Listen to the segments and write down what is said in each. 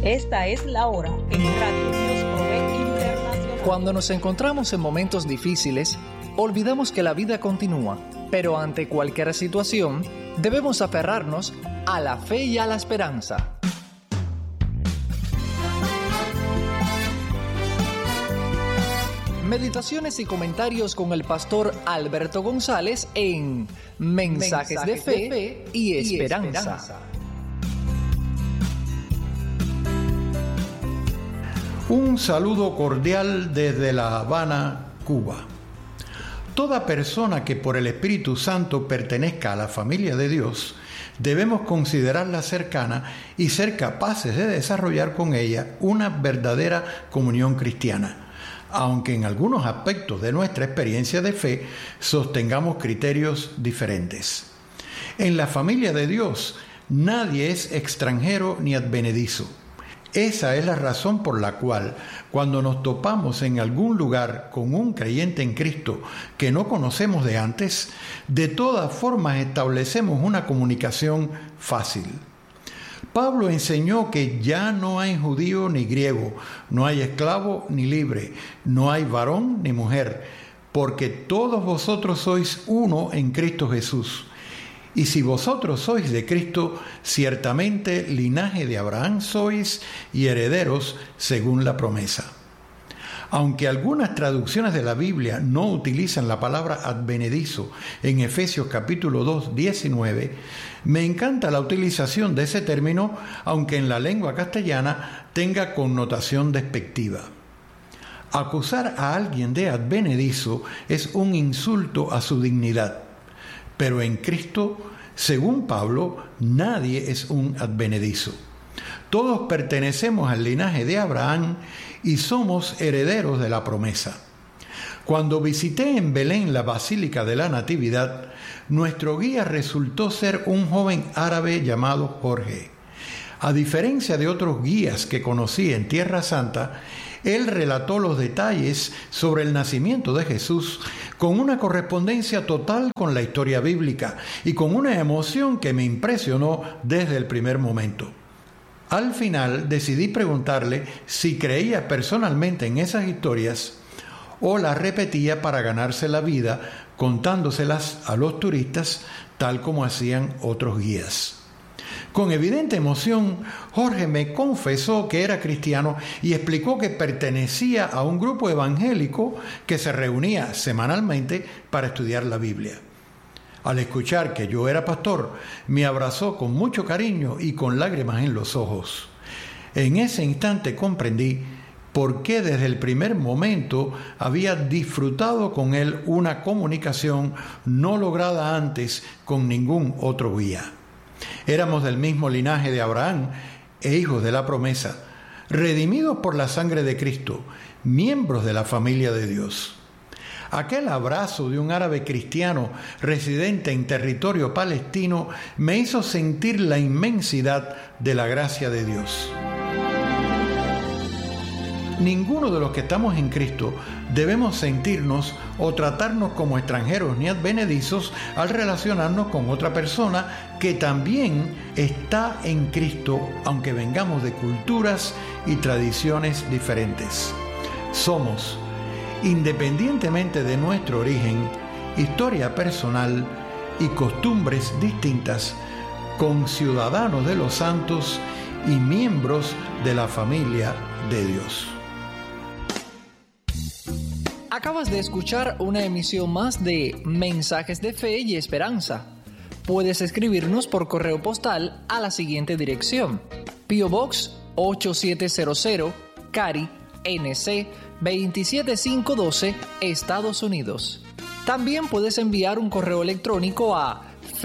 Esta es la hora en Radio Dios Provee Internacional. Cuando nos encontramos en momentos difíciles, olvidamos que la vida continúa, pero ante cualquier situación, debemos aferrarnos a la fe y a la esperanza. Meditaciones y comentarios con el pastor Alberto González en Mensajes de Fe y Esperanza. Un saludo cordial desde La Habana, Cuba. Toda persona que por el Espíritu Santo pertenezca a la familia de Dios, debemos considerarla cercana y ser capaces de desarrollar con ella una verdadera comunión cristiana, aunque en algunos aspectos de nuestra experiencia de fe sostengamos criterios diferentes. En la familia de Dios, nadie es extranjero ni advenedizo. Esa es la razón por la cual, cuando nos topamos en algún lugar con un creyente en Cristo que no conocemos de antes, de todas formas establecemos una comunicación fácil. Pablo enseñó que ya no hay judío ni griego, no hay esclavo ni libre, no hay varón ni mujer, porque todos vosotros sois uno en Cristo Jesús. Y si vosotros sois de Cristo, ciertamente linaje de Abraham sois y herederos según la promesa. Aunque algunas traducciones de la Biblia no utilizan la palabra advenedizo en Efesios capítulo 2, 19, me encanta la utilización de ese término, aunque en la lengua castellana tenga connotación despectiva. Acusar a alguien de advenedizo es un insulto a su dignidad. Pero en Cristo, según Pablo, nadie es un advenedizo. Todos pertenecemos al linaje de Abraham y somos herederos de la promesa. Cuando visité en Belén la Basílica de la Natividad, nuestro guía resultó ser un joven árabe llamado Jorge. A diferencia de otros guías que conocí en Tierra Santa, él relató los detalles sobre el nacimiento de Jesús con una correspondencia total con la historia bíblica y con una emoción que me impresionó desde el primer momento. Al final decidí preguntarle si creía personalmente en esas historias o las repetía para ganarse la vida contándoselas a los turistas tal como hacían otros guías. Con evidente emoción, Jorge me confesó que era cristiano y explicó que pertenecía a un grupo evangélico que se reunía semanalmente para estudiar la Biblia. Al escuchar que yo era pastor, me abrazó con mucho cariño y con lágrimas en los ojos. En ese instante comprendí por qué desde el primer momento había disfrutado con él una comunicación no lograda antes con ningún otro guía. Éramos del mismo linaje de Abraham e hijos de la promesa, redimidos por la sangre de Cristo, miembros de la familia de Dios. Aquel abrazo de un árabe cristiano residente en territorio palestino me hizo sentir la inmensidad de la gracia de Dios. Ninguno de los que estamos en Cristo debemos sentirnos o tratarnos como extranjeros ni advenedizos al relacionarnos con otra persona que también está en Cristo, aunque vengamos de culturas y tradiciones diferentes. Somos, independientemente de nuestro origen, historia personal y costumbres distintas, conciudadanos de los santos y miembros de la familia de Dios. Acabas de escuchar una emisión más de Mensajes de Fe y Esperanza. Puedes escribirnos por correo postal a la siguiente dirección: P.O. Box 8700, Cary, NC 27512, Estados Unidos. También puedes enviar un correo electrónico a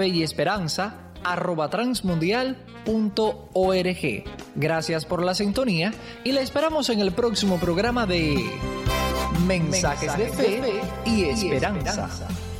feyesperanza@transmundial.org. Gracias por la sintonía y la esperamos en el próximo programa de Mensajes de Fe y Esperanza.